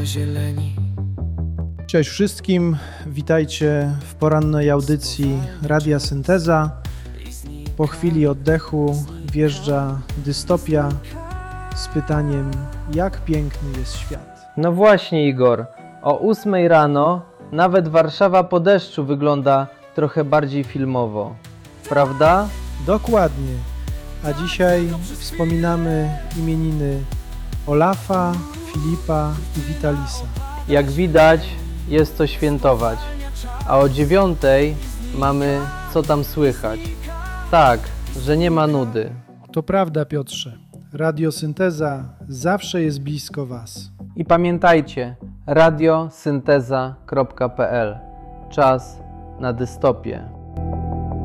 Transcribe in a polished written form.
zieleni. Cześć wszystkim, witajcie w porannej audycji Radia Synteza. Po chwili oddechu wjeżdża dystopia z pytaniem, jak piękny jest świat. No właśnie, Igor, o 8 rano nawet Warszawa po deszczu wygląda trochę bardziej filmowo, prawda? Dokładnie, a dzisiaj wspominamy imieniny Olafa, Filipa i Witalisa. Jak widać, jest co świętować, a o 9 mamy Co tam słychać. Tak, że nie ma nudy. To prawda, Piotrze, Radiosynteza zawsze jest blisko Was. I pamiętajcie, radiosynteza.pl. Czas na dystopię.